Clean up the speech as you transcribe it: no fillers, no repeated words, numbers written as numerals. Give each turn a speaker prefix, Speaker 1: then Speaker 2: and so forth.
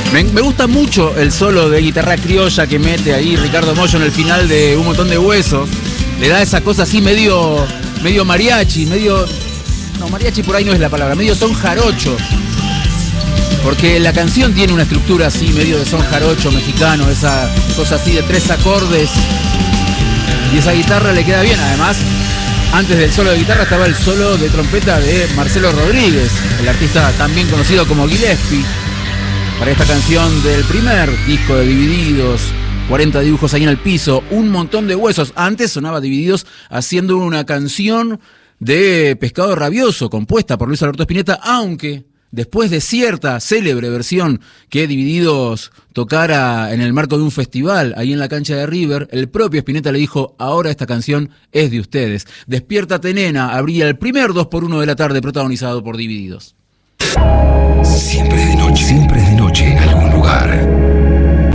Speaker 1: Me gusta mucho el solo de guitarra criolla que mete ahí Ricardo Mollo en el final de Un Montón de Huesos. Le da esa cosa así medio mariachi, no, mariachi por ahí no es la palabra, medio son jarocho. Porque la canción tiene una estructura así, medio de son jarocho mexicano, esa cosa así de 3 acordes. Y esa guitarra le queda bien, además. Antes del solo de guitarra estaba el solo de trompeta de Marcelo Rodríguez, el artista también conocido como Gillespie, para esta canción del primer disco de Divididos, 40 dibujos ahí en el piso, Un Montón de Huesos. Antes sonaba Divididos haciendo una canción de Pescado Rabioso, compuesta por Luis Alberto Spinetta, aunque después de cierta célebre versión que Divididos tocara en el marco de un festival ahí en la cancha de River, el propio Spinetta le dijo: ahora esta canción es de ustedes. Despiértate nena abría el primer 2x1 de la tarde, protagonizado por Divididos.
Speaker 2: Siempre